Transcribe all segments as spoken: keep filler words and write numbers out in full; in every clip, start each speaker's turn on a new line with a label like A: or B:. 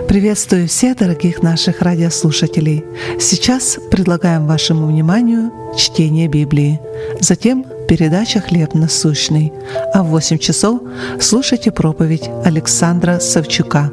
A: Приветствую всех дорогих наших радиослушателей. Сейчас предлагаем вашему вниманию чтение Библии. Затем передача «Хлеб насущный». А в восемь часов слушайте проповедь Александра Савчука.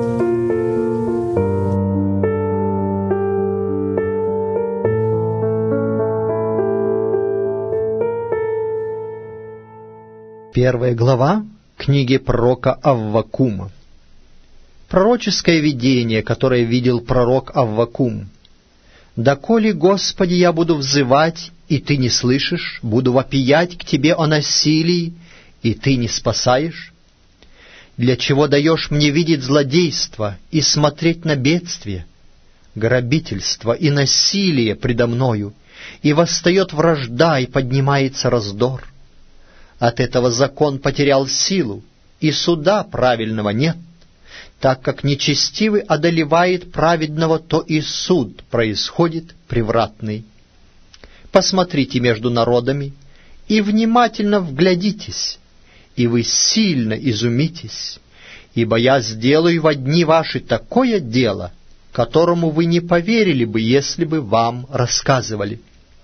B: Первая глава книги пророка Аввакума. Пророческое видение, которое видел пророк Аввакум. «Доколе, Господи, я буду взывать, и Ты не слышишь, буду вопиять к Тебе о насилии, и Ты не спасаешь? Для чего даешь мне видеть злодейство и смотреть на бедствие, грабительство и насилие предо мною, и восстает вражда, и поднимается раздор? От этого закон потерял силу, и суда правильного нет. Так как нечестивый одолевает праведного, то и суд происходит превратный. Посмотрите между народами и внимательно вглядитесь, и вы сильно изумитесь, ибо я сделаю во дни ваши такое дело, которому вы не поверили бы, если бы вам рассказывали.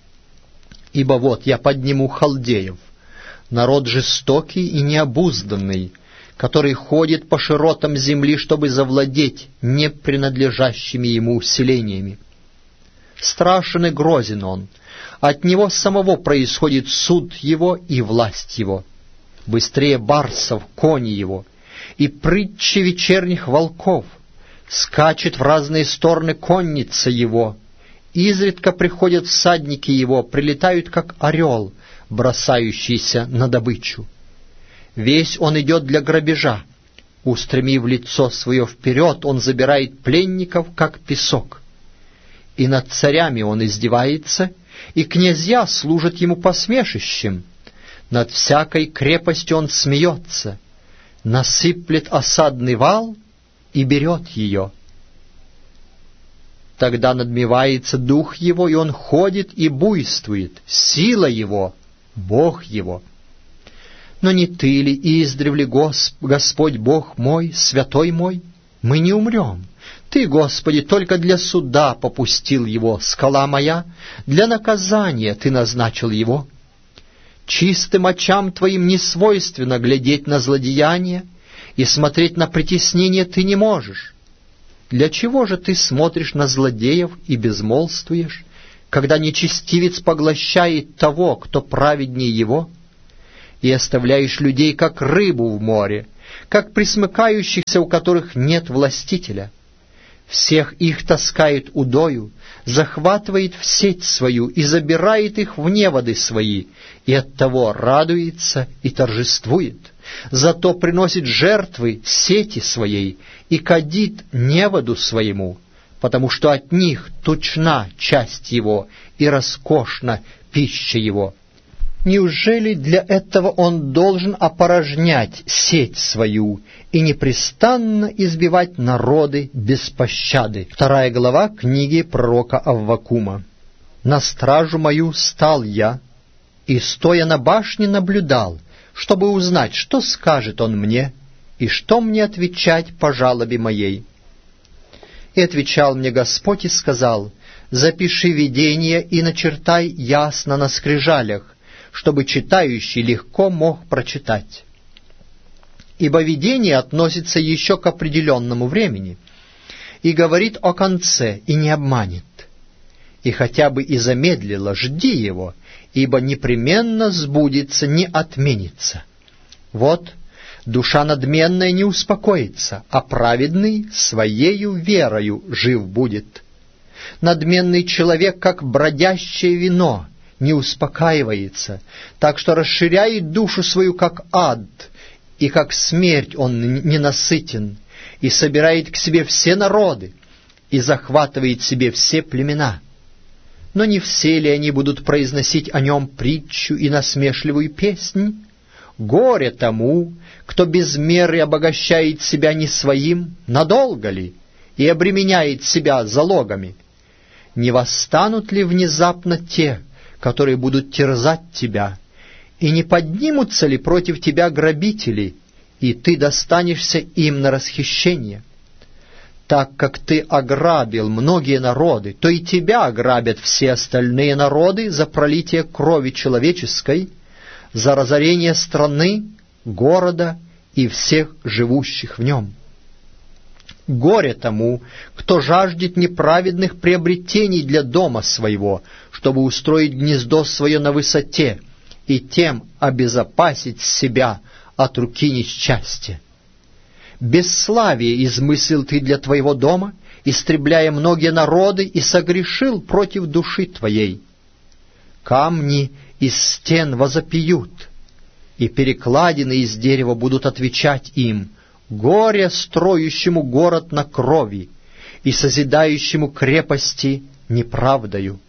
B: Ибо вот я подниму халдеев, народ жестокий и необузданный, который ходит по широтам земли, чтобы завладеть не принадлежащими ему селениями. Страшен и грозен он, от него самого происходит суд его и власть его. Быстрее барсов кони его, и прытче вечерних волков, скачет в разные стороны конница его, изредка приходят всадники его, прилетают, как орел, бросающийся на добычу. Весь он идет для грабежа, устремив лицо свое вперед, он забирает пленников, как песок. И над царями он издевается, и князья служат ему посмешищем. Над всякой крепостью он смеется, насыплет осадный вал и берет ее. Тогда надмевается дух его, и он ходит и буйствует, сила его, Бог его. Но не Ты ли издревле, Госп... Господь Бог мой, святой мой? Мы не умрем. Ты, Господи, только для суда попустил его, скала моя, для наказания Ты назначил его. Чистым очам Твоим не свойственно глядеть на злодеяние, и смотреть на притеснение Ты не можешь. Для чего же Ты смотришь на злодеев и безмолвствуешь, когда нечестивец поглощает того, кто праведнее его? И оставляешь людей, как рыбу в море, как присмыкающихся, у которых нет властителя. Всех их таскает удою, захватывает в сеть свою и забирает их в неводы свои, и оттого радуется и торжествует. Зато приносит жертвы сети своей и кадит неводу своему, потому что от них тучна часть его и роскошна пища его. Неужели для этого он должен опорожнять сеть свою и непрестанно избивать народы без пощады? Вторая глава книги пророка Аввакума. «На стражу мою стал я, и, стоя на башне, наблюдал, чтобы узнать, что скажет он мне, и что мне отвечать по жалобе моей. И отвечал мне Господь и сказал: запиши видение и начертай ясно на скрижалях, чтобы читающий легко мог прочитать. Ибо видение относится еще к определенному времени и говорит о конце, и не обманет. И хотя бы и замедлило, жди его, ибо непременно сбудется, не отменится. Вот, душа надменная не успокоится, а праведный своею верою жив будет. Надменный человек, как бродящее вино, не успокаивается, так что расширяет душу свою, как ад, и как смерть он ненасытен, и собирает к себе все народы, и захватывает себе все племена. Но не все ли они будут произносить о нем притчу и насмешливую песнь? Горе тому, кто без меры обогащает себя не своим, надолго ли, и обременяет себя залогами. Не восстанут ли внезапно те, которые будут терзать тебя, и не поднимутся ли против тебя грабители, и ты достанешься им на расхищение? Так как ты ограбил многие народы, то и тебя ограбят все остальные народы за пролитие крови человеческой, за разорение страны, города и всех живущих в нем. Горе тому, кто жаждет неправедных приобретений для дома своего, чтобы устроить гнездо свое на высоте и тем обезопасить себя от руки несчастья. Бесславие измыслил ты для твоего дома, истребляя многие народы, и согрешил против души твоей. Камни из стен возопьют, и перекладины из дерева будут отвечать им: горе строящему город на крови и созидающему крепости неправдою.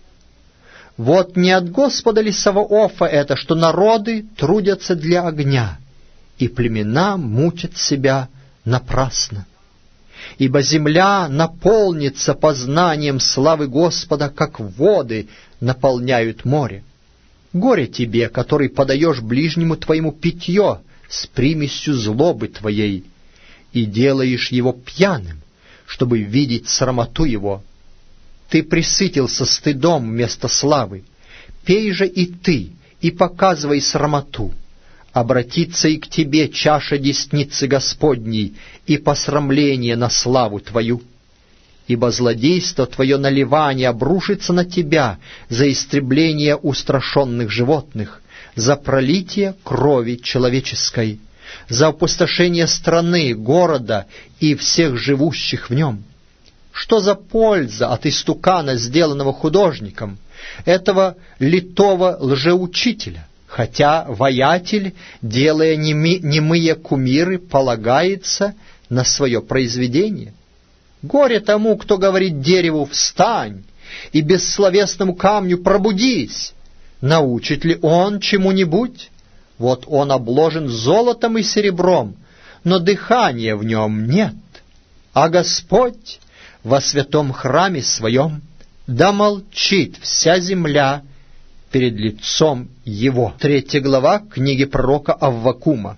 B: Вот не от Господа ли Саваофа это, что народы трудятся для огня, и племена мучат себя напрасно? Ибо земля наполнится познанием славы Господа, как воды наполняют море. Горе тебе, который подаешь ближнему твоему питье с примесью злобы твоей, и делаешь его пьяным, чтобы видеть срамоту его. Ты пресытился стыдом вместо славы. Пей же и ты, и показывай срамоту. Обратится и к тебе чаша десницы Господней, и посрамление на славу твою. Ибо злодейство твое наливание обрушится на тебя за истребление устрашенных животных, за пролитие крови человеческой, за опустошение страны, города и всех живущих в нем. Что за польза от истукана, сделанного художником, этого литого лжеучителя, хотя воятель, делая неми, немые кумиры, полагается на свое произведение? Горе тому, кто говорит дереву «встань», и бессловесному камню «пробудись». Научит ли он чему-нибудь? Вот он обложен золотом и серебром, но дыхания в нем нет. А Господь во святом храме своем, да молчит вся земля перед лицом Его. Третья глава книги пророка Аввакума.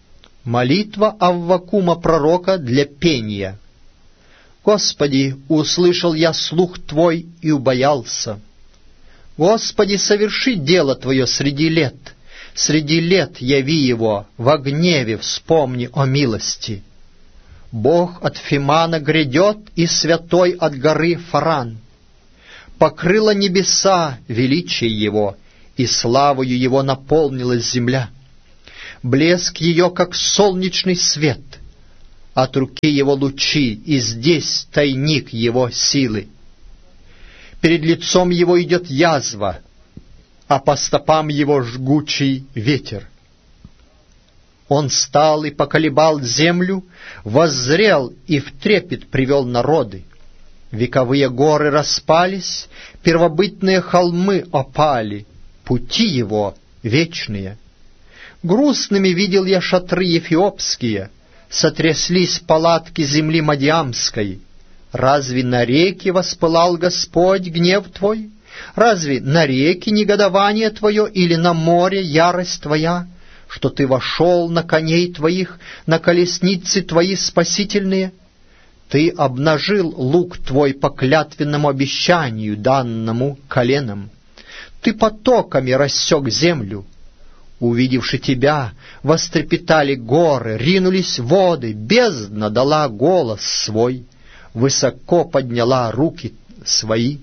B: Молитва Аввакума пророка для пения. Господи, услышал я слух Твой и убоялся. Господи, соверши дело Твое среди лет. Среди лет яви его, во гневе вспомни о милости. Бог от Фимана грядет, и святой от горы Фаран. Покрыло небеса величие его, и славою его наполнилась земля. Блеск ее, как солнечный свет, от руки его лучи, и здесь тайник его силы. Перед лицом его идет язва, а по стопам его жгучий ветер. Он стал и поколебал землю, воззрел и в трепет привел народы. Вековые горы распались, первобытные холмы опали, пути его вечные. Грустными видел я шатры эфиопские, сотряслись палатки земли Мадиамской. Разве на реке воспылал Господь гнев Твой? Разве на реке негодование Твое или на море ярость Твоя, что Ты вошел на коней Твоих, на колесницы Твои спасительные? Ты обнажил лук Твой по клятвенному обещанию, данному коленам. Ты потоками рассек землю. Увидевши Тебя, вострепетали горы, ринулись воды, бездна дала голос свой, высоко подняла руки свои.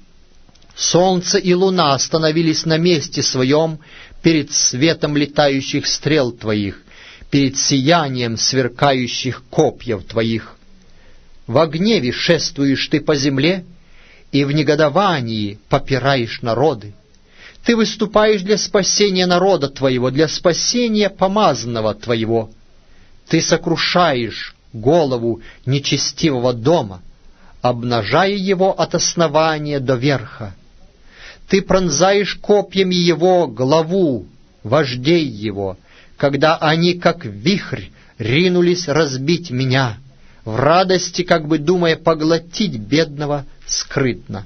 B: Солнце и луна остановились на месте своем перед светом летающих стрел Твоих, перед сиянием сверкающих копьев Твоих. Во гневе шествуешь Ты по земле, и в негодовании попираешь народы. Ты выступаешь для спасения народа Твоего, для спасения помазанного Твоего. Ты сокрушаешь голову нечестивого дома, обнажая его от основания до верха. Ты пронзаешь копьями его главу, вождей его, когда они, как вихрь, ринулись разбить меня, в радости, как бы думая поглотить бедного скрытно.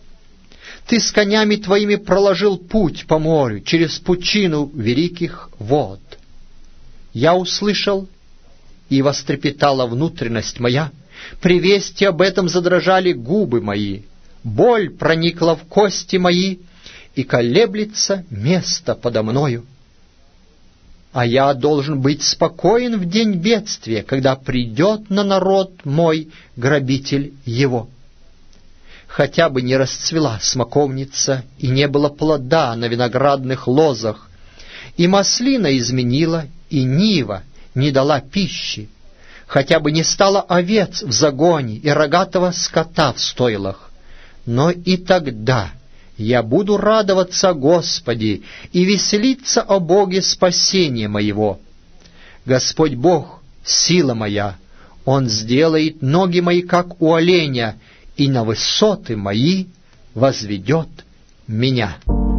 B: Ты с конями твоими проложил путь по морю, через пучину великих вод. Я услышал, и вострепетала внутренность моя, При вести об этом задрожали губы мои, боль проникла в кости мои, и колеблется место подо мною. А я должен быть спокоен в день бедствия, когда придет на народ мой грабитель его. Хотя бы не расцвела смоковница, и не было плода на виноградных лозах, и маслина изменила, и нива не дала пищи, хотя бы не стало овец в загоне и рогатого скота в стойлах. Но и тогда я буду радоваться о Господе и веселиться о Боге спасения моего. Господь Бог — сила моя, Он сделает ноги мои, как у оленя, и на высоты мои возведет меня».